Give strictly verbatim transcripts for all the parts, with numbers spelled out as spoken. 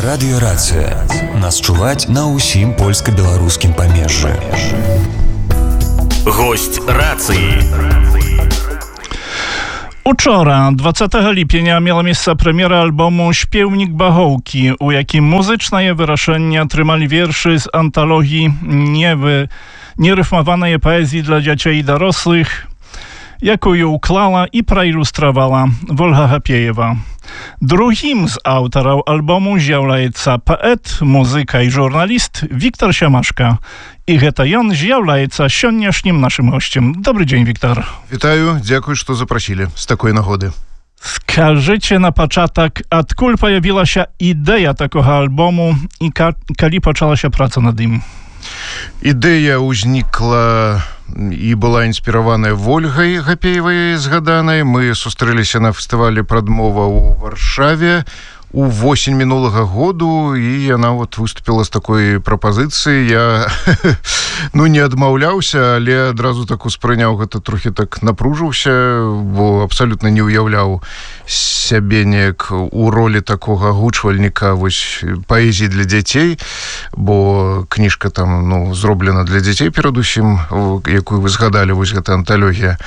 Радыёрацыя. Нас чуваць на ўсім польска-беларускім памежжы. Гость рацыі. Учора, двадцятага ліпеня, мела месца прэм'ера альбому «Śpiewnik Bachołki», у якім музычнае вырашэнне атрымалі вершы з анталогіі невы... нерыфмаваныя паэзіі для дзяцей і дарослых, якую уклала і праілюстравала Ольга Гапеева. Другім з аўтараў альбому з'яўляецца паэт, музыка і журналіст Віктор Сямашка. І гэта ён з'яўляецца сённяшнім нашым госцем. Добрый дзень, Віктор. Вітаю, дзякуй, што запрасілі з такой нагоды. Скажыце на пачатак, адкуль паявілася ідэя такога альбому і калі пачалася праца над ім? Ідэя ўзнікла і была інспіраваная Ольгай Гапеевай згаданай. Мы сустрэліся на фестывалі «Прадмова» ў Варшаве у восень мінулага году, і яна вот выступила з такой прапазіцыяй. Я ну не адмаўляўся, але адразу так успрыняў гэта, трохі так напружыўся, бо абсалютна не ўяўляў сябе неяк у ролі такога гучвальніка вось паэзіі для дзяцей, бо кніжка там ну зроблена для дзяцей перадусім, якую вы згадалі, вось гэта анталогія.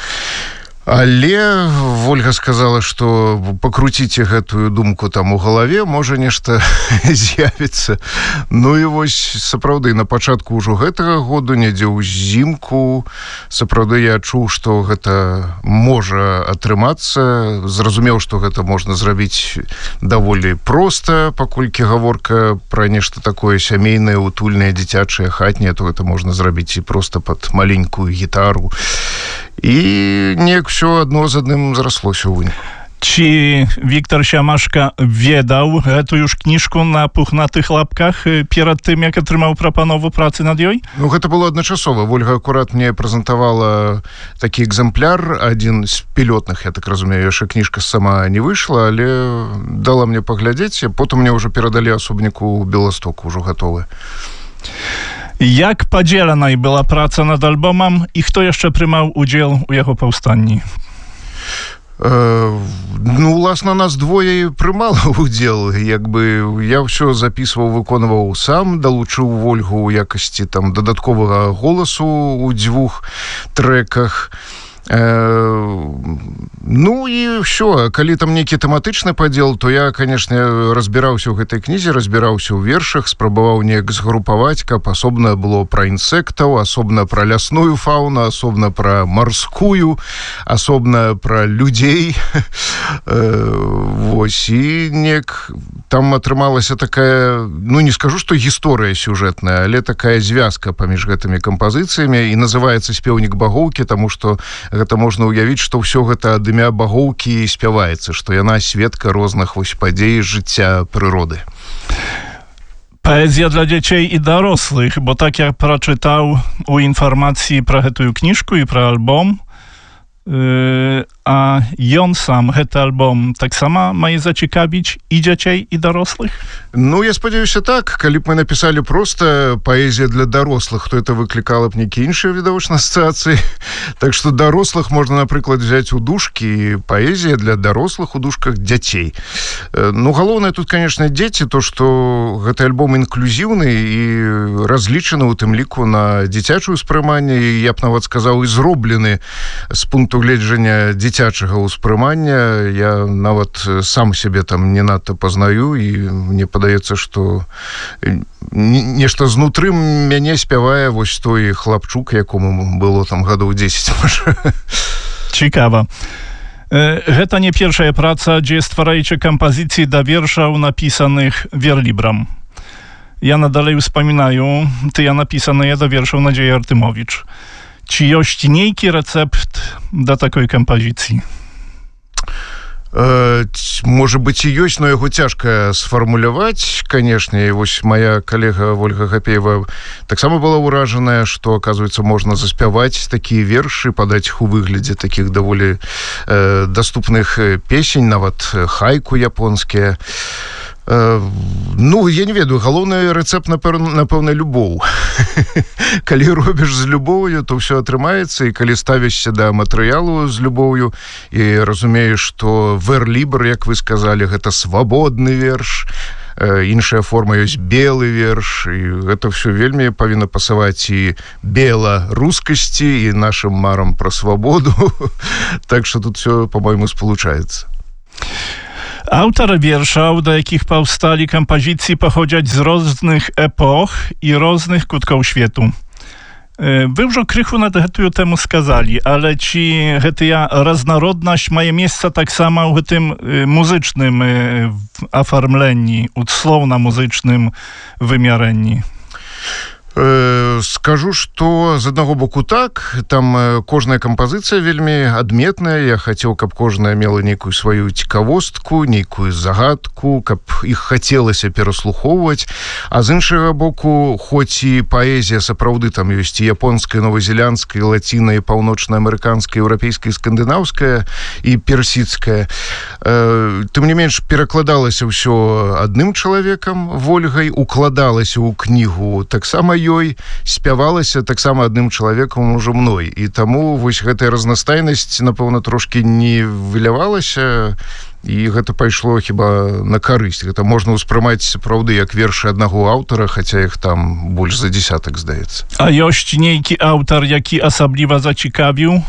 Але Ольга сказала, што пакруціце гэтую думку там у галаве, можа нешта з'явіцца. Ну і вось сапраўды на пачатку ўжо гэтага году, недзе ўзімку, сапраўды я чуў, што гэта можа атрымацца. Зразумеў, што гэта можна зрабіць даволі проста, паколькі гаворка пра нешта такое сямейнае, утульнае, дзіцячае, хатняе, то гэта можна зрабіць і проста пад маленькую гітару. І неяк все адно з адным зраслося ў выніку. Ці Віктор Сямашка ведаў гэтую ж кніжку на пухнатых лапках перад тым, як атрымаў прапанову працы над ёй? Ну, гэта было адначасова. Ольга акурат мне прэзентавала такі экземпляр, адзін з пілётных, я так разумею, яшчэ кніжка сама не выйшла, але дала мне паглядзець, а потым мне ўжо перадалі асобніку ў Беластоку, ўжо гатовы. Як падзеленай была праца над альбомам і хто яшчэ прымаў удзел у яго паўстанні? Э, ну, уласна, нас двое прымала удзел. Як бы я ўсё запісваў, выконваў сам, далучыў Ольгу ў якасці там дадатковага голасу ў дзвюх трэках. Ну і ўсё, калі там нейкі тэматычны падзел, то я, канешне, разбіраўся ў гэтай кнізе, разбіраўся ў вершах, спрабаваў неяк згрупаваць, каб асобна было пра інсектаў, асобна пра лясную фауну, асобна пра марскую, асобна пра людзей. Вось, і неяк там атрымалася такая, ну не скажу, што гісторыя сюжэтная, але такая звязка паміж гэтымі кампазіцыямі, і называецца «Śpiewnik Bachołki», таму што гэта можна ўявіць, што ўсё гэта ад імя Багоўкі спяваецца, што яна сведка розных вось падзей жыцця прыроды. Паэзія для дзяцей і дарослых, бо так я прачытаў у інфармацыі пра гэтую кніжку і пра альбом, а ён сам гэты альбом таксама мае зацікавіць і дзяцей, і дарослых? Ну, я спадзяюся так. Калі б мы напісалі проста паэзія для дарослых, то это выклікала б нейкія іншыя відавочныя асацыяцыі. Так што дарослых можна, напрыклад, взяць у дужкі, паэзія для дарослых у дужках дзяцей. Ну, галоўнае тут, канешне, дзеці, то, што гэты альбом інклюзіўны і разлічаны у тым ліку на дзіцячае ўспрыманне, і я б нават сказаў, і зроблены з пункту гледжання дзіцячага ўспрымання. Я нават сам сябе там не надта пазнаю, і мне падаецца, што нешта знутры мяне спявае вось той хлапчук, якому было там гадоў дзесяць, можа. Цікава. Гэта не першая праца, дзе ствараеце кампазіцыі да вершаў, напісаных верлібрам. Я надалей успамінаю тыя напісаныя да вершаў Надзеі Артымовіч. Ці ёсць нейкі рэцэпт да такой кампазіцыі? Э, можа быць і ёсць, но яго цяжка сфармуляваць, канешне. І вось моя калега Ольга Гапеева таксама была ўражаная, што, аказваецца, можна заспяваць такія вершы, падаць іх у выглядзе такіх даволі э, даступных песень, нават хайку японскія. Ну, я не ведаю, галоўны рэцэпт, напэўна, любоў. Калі робіш з любоўю, то ўсё атрымаецца, і калі ставішся да матэрыялу з любоўю і разумееш, што верлібр, як вы сказалі, гэта свабодны верш, іншая форма ёсць белы верш, і гэта все вельмі павінна пасаваць і беларускасці, і нашим марам пра свабоду. Так что тут все, по-моему, спалучаецца. Autory wierszał, do jakich powstali kompozycji, pochodzić z różnych epoch i różnych kutków światu. Wy już krychu na to temu skazali, ale ci ta różnorodność ma miejsce tak samo w tym muzycznym oformleniu, słowno-muzycznym wymiareniu. Скажу, што з аднаго боку так, там кожная кампазіцыя вельмі адметная. Я хацеў, каб кожная мела нейкую сваю цікавостку, нейкую загадку, каб іх хацелася пераслухоўваць. А з іншага боку, хоць і паэзія сапраўды там ёсць і японская, новазеландская, лаціна, і паўночна-амерыканская, еўрапейская, скандынаўская і персідская, тым не менш перакладалася ўсё адным чалавекам, Вольгай, укладалася ў кнігу таксама ёй, спявалася таксама адным чалавекам ужо мной. І таму вось гэтая разнастайнасць, напэўна, трошкі не вылявалася, і гэта пайшло хіба на карысць. Гэта можна ўспрымаць сапраўды як вершы аднаго аўтара, хаця іх там больш за дзесятак, здаецца. А ёсць нейкі аўтар, які асабліва зацікавіў?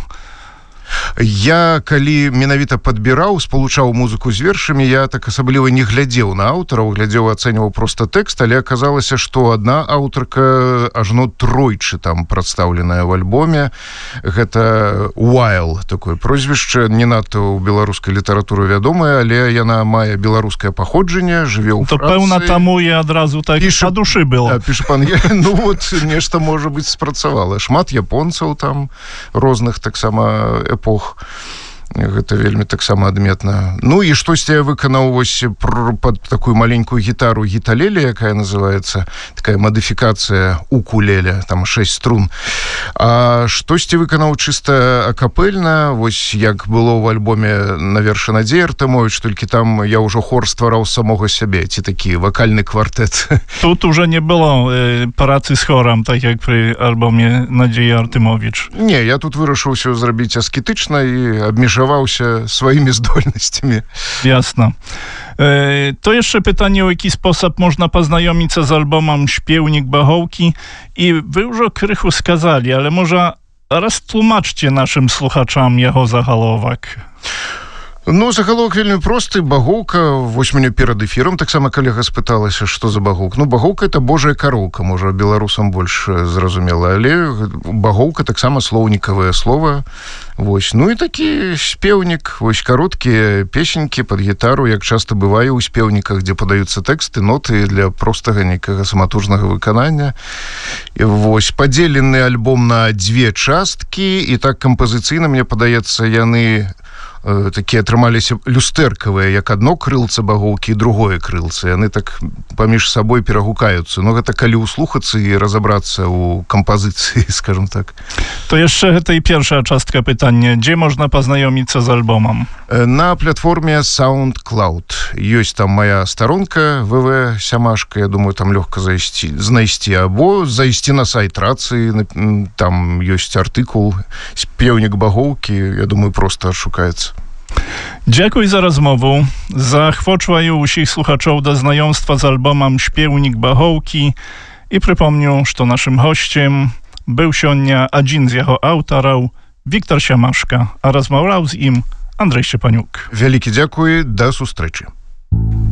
Я, калі менавіта падбіраў, спалучаў музыку з вершамі, я так асабліва не глядзеў на аўтараў, глядзеў, ацэньваў проста тэкст, але аказалася, што адна аўтарка ажно тройчы там прадстаўленая ў альбоме. Гэта Уайл, такое прозвішча, не надта ў беларускай літаратуры вядомая, але яна мае беларускае паходжанне, жыве ў То Францыі. пэўна таму і адразу так па душы было. Да, піша пан, я, ну вот, нешта, можа быць, спрацавала. Шмат японцаў там, розных таксама эпох. Гэта вельмі таксама адметна. Ну і штосьці я выканаў вось пад такую маленькую гітару гіталеле, якая называецца, такая мадыфікацыя укулеле, там шэсць струн. А штосьці выканаў чыста акапельна, вось як было ў альбоме на вершы Надзеі Артэмовіч, толькі там я ўжо хор ствараў самога сябе, ці такі вакальны квартэт. Тут уже не было e, працы з хорам, так як пры альбоме Надзеі Артэмовіч. Не, я тут вырашыў усё зрабіць аскетычна і абмежаваўся swoimi zdolnościami. Jasne. E, to jeszcze pytanie, o jaki sposób można poznajomić się z albumem Śpiewnik Bachołki. I wy już o krychu skazali, ale może raz tłumaczcie naszym słuchaczom jego zagalowak. Ну, загаловак вельмі просты. Багоўка, вось мяне перад эфірам таксама калега спыталася, што за багоўка. Ну, багоўка — это божая кароўка, можа, беларусам больш зразумела, але багоўка таксама слоўнікавае слова. Вось. Ну і такі спеўнік, вось кароткія песенькі пад гітару, як часта бывае ў спеўніках, дзе падаюцца тэксты, ноты для простага нейкага саматужнага выканання. І вось падзелены альбом на дзве часткі, і так кампазіцыйна, мне падаецца, яны такія атрымаліся люстэркавыя, як адно крылца багоўкі і другое крылца. Яны так паміж сабой перагукаюцца. Ну, гэта калі ўслухацца і разабрацца ў кампазіцыі, скажем так. To jeszcze гэта і першая частка пытання. Дзе можна пазнаёміцца з альбомам? На платформе SoundCloud. Ёсць там моя старонка вэ вэ Сямашка, я думаю, там лёгка зайсці, знайсці, або зайсці на сайт рацыі, там ёсць артыкул «Спеўнік багоўкі», я думаю, проста шукаецца. Dziękuję za rozmowę. Zachwoczyłam усіх słuchaczów do znajomstwa z albumem Śpiewnik Bachołki i przypomnę, że naszym gościem był сегодня один z jego autorów, Wiktor Siamaszka, a rozmawiał z nim Andrzej Szczepaniuk. Wielkie dziękuję, do usłyszenia.